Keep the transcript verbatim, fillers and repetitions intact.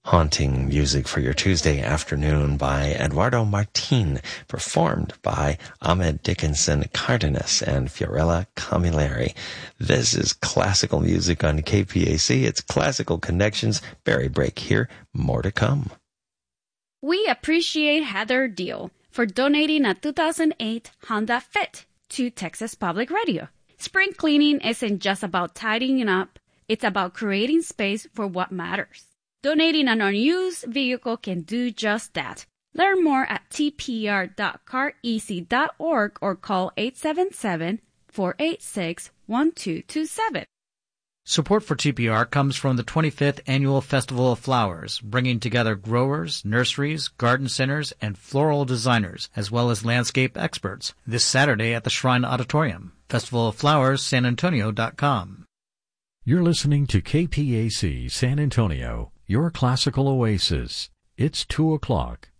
Haunting music for your Tuesday afternoon by Eduardo Martin, performed by Ahmed Dickinson Cardenas and Fiorella Camilleri. This is classical music on K P A C. It's Classical Connections. Barry Break here. More to come. We appreciate Heather Deal for donating a two thousand eight Honda Fit to Texas Public Radio. Spring cleaning isn't just about tidying up. It's about creating space for what matters. Donating an unused vehicle can do just that. Learn more at t p r dot car easy dot org or call eight seven seven, four eight six, one two two seven. Support for T P R comes from the twenty-fifth Annual Festival of Flowers, bringing together growers, nurseries, garden centers, and floral designers, as well as landscape experts, this Saturday at the Shrine Auditorium. Festival of Flowers San Antonio dot com. You're listening to K P A C San Antonio, your classical oasis. It's two o'clock.